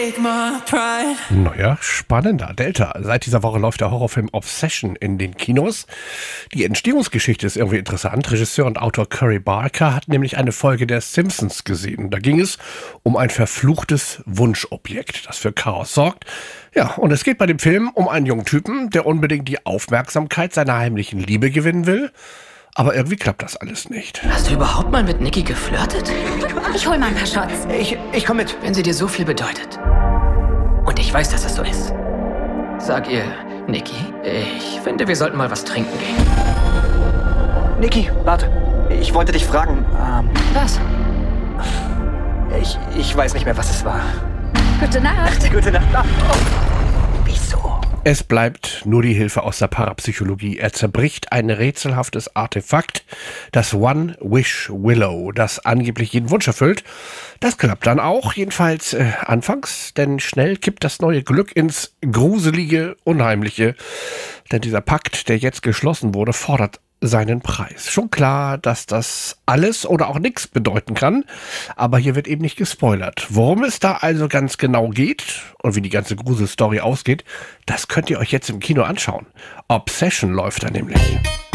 Naja, spannender. Delta. Seit dieser Woche läuft der Horrorfilm Obsession in den Kinos. Die Entstehungsgeschichte ist irgendwie interessant. Regisseur und Autor Curry Barker hat nämlich eine Folge der Simpsons gesehen. Da ging es um ein verfluchtes Wunschobjekt, das für Chaos sorgt. Ja, und es geht bei dem Film um einen jungen Typen, der unbedingt die Aufmerksamkeit seiner heimlichen Liebe gewinnen will. Aber irgendwie klappt das alles nicht. Hast du überhaupt mal mit Nikki geflirtet? Ich hol mal ein paar Shots. Ich komm mit. Wenn sie dir so viel bedeutet. Und ich weiß, dass es so ist. Sag ihr, Nikki, ich finde, wir sollten mal was trinken gehen. Nikki, warte. Ich wollte dich fragen. Was? Ich weiß nicht mehr, was es war. Gute Nacht. Gute Nacht. Oh. Wieso? Es bleibt nur die Hilfe aus der Parapsychologie. Er zerbricht ein rätselhaftes Artefakt, das One Wish Willow, das angeblich jeden Wunsch erfüllt. Das klappt dann auch, jedenfalls anfangs, denn schnell kippt das neue Glück ins Gruselige, Unheimliche. Denn dieser Pakt, der jetzt geschlossen wurde, fordert seinen Preis. Schon klar, dass das alles oder auch nichts bedeuten kann, aber hier wird eben nicht gespoilert. Worum es da also ganz genau geht und wie die ganze Gruselstory ausgeht, das könnt ihr euch jetzt im Kino anschauen. Obsession läuft da nämlich.